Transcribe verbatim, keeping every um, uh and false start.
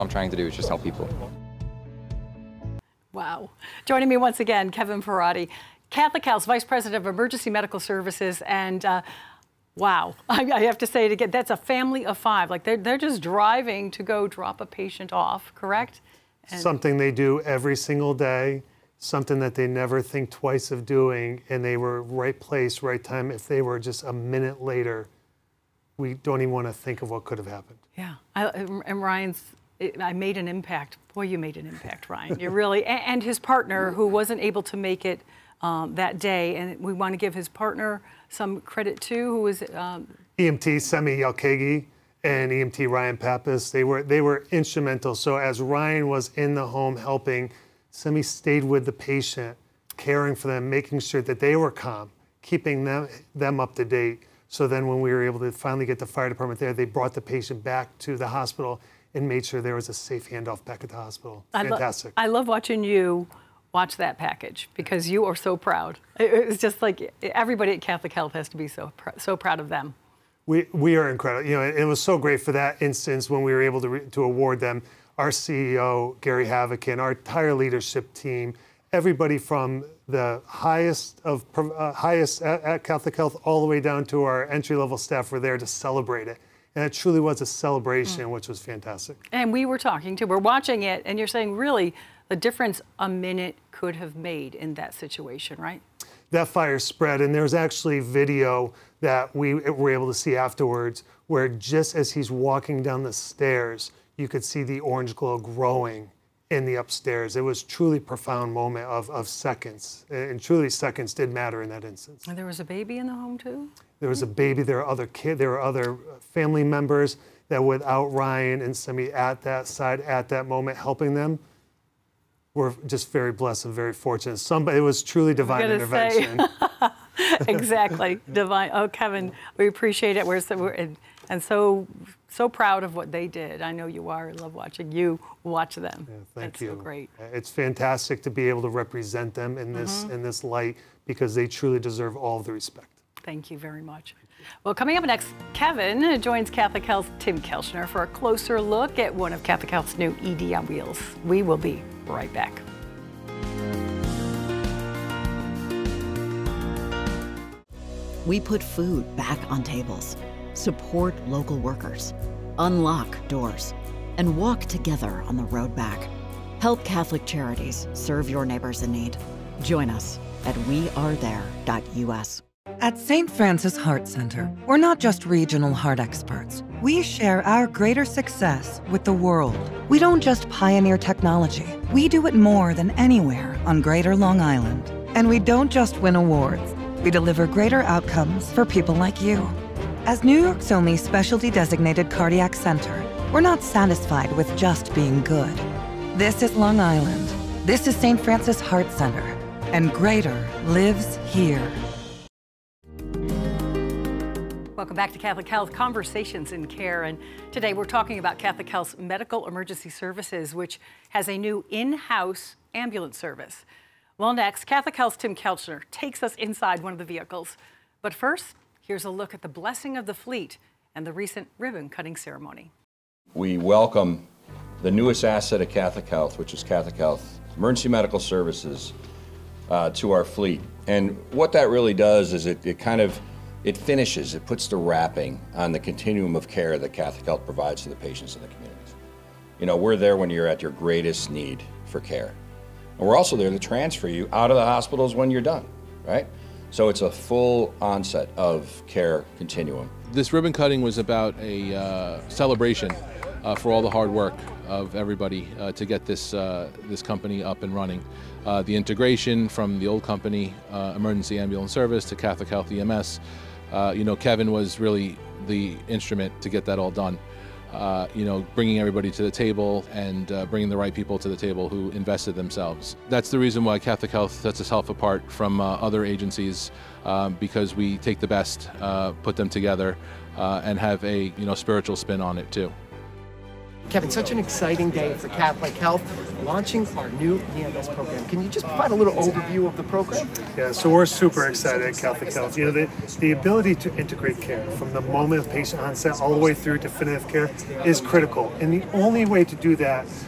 I'm trying to do is just help people. Wow. Joining me once again, Kevin Ferrati, Catholic Health's Vice President of Emergency Medical Services, and uh, wow, I, I have to say it again, that's a family of five. Like they're, they're just driving to go drop a patient off, correct? And something they do every single day, something that they never think twice of doing, and they were right place, right time. If they were just a minute later, we don't even want to think of what could have happened. Yeah, I, and Ryan's, I made an impact. Boy, you made an impact, Ryan. You really, and, and his partner who wasn't able to make it um, that day, and we want to give his partner some credit too, who was um, E M T Semi Yalkegi and E M T Ryan Pappas. They were they were instrumental. So as Ryan was in the home helping, Semi stayed with the patient, caring for them, making sure that they were calm, keeping them them up to date. So then when we were able to finally get the fire department there, they brought the patient back to the hospital and made sure there was a safe handoff back at the hospital. Fantastic. I, lo I love watching you watch that package because you are so proud. It, it's just like everybody at Catholic Health has to be so pr so proud of them. We we are incredible. You know, it, it was so great for that instance when we were able to re to award them. Our C E O Gary Havoc and our entire leadership team, everybody from the highest of uh, highest at, at Catholic Health all the way down to our entry level staff were there to celebrate it. And it truly was a celebration, mm. which was fantastic. And we were talking to, we're watching it, and you're saying really the difference a minute could have made in that situation, right? That fire spread, and there's actually video that we were able to see afterwards where just as he's walking down the stairs, you could see the orange glow growing in the upstairs. It was truly a profound moment of, of seconds, and truly seconds did matter in that instance. And there was a baby in the home too? There was a baby, there were other kids, there were other family members that without Ryan and Semi at that side, at that moment, helping them, we're just very blessed and very fortunate. Somebody, it was truly divine intervention. Exactly, divine. Oh, Kevin, we appreciate it. We're so, we're, and, and so, so proud of what they did. I know you are. I love watching you watch them. Yeah, thank That's you. So great. It's fantastic to be able to represent them in this mm-hmm. in this light because they truly deserve all of the respect. Thank you very much. Well, coming up next, Kevin joins Catholic Health's Tim Kelchner for a closer look at one of Catholic Health's new E D on Wheels. We will be right back. We put food back on tables, support local workers, unlock doors, and walk together on the road back. Help Catholic Charities serve your neighbors in need. Join us at we are there dot U S. At Saint Francis Heart Center, we're not just regional heart experts. We share our greater success with the world. We don't just pioneer technology. We do it more than anywhere on Greater Long Island. And we don't just win awards. We deliver greater outcomes for people like you. As New York's only specialty designated cardiac center, we're not satisfied with just being good. This is Long Island. This is Saint Francis Heart Center. And greater lives here. Welcome back to Catholic Health Conversations in Care, and today we're talking about Catholic Health's Medical Emergency Services, which has a new in-house ambulance service. Well, next, Catholic Health's Tim Kelchner takes us inside one of the vehicles. But first, here's a look at the blessing of the fleet and the recent ribbon-cutting ceremony. We welcome the newest asset at Catholic Health, which is Catholic Health Emergency Medical Services, uh, to our fleet. And what that really does is it, it kind of It finishes, it puts the wrapping on the continuum of care that Catholic Health provides to the patients in the communities. You know, we're there when you're at your greatest need for care. And we're also there to transfer you out of the hospitals when you're done, right? So it's a full onset of care continuum. This ribbon cutting was about a uh, celebration uh, for all the hard work of everybody uh, to get this, uh, this company up and running. Uh, the integration from the old company, uh, Emergency Ambulance Service, to Catholic Health E M S. Uh, you know, Kevin was really the instrument to get that all done. Uh, you know, bringing everybody to the table and uh, bringing the right people to the table who invested themselves. That's the reason why Catholic Health sets itself apart from uh, other agencies, um, because we take the best, uh, put them together, uh, and have a, you know, spiritual spin on it too. Kevin, such an exciting day for Catholic Health, launching our new E M S program. Can you just provide a little overview of the program? Yeah, so we're super excited at Catholic Health. You know, the, the ability to integrate care from the moment of patient onset all the way through definitive care is critical. And the only way to do that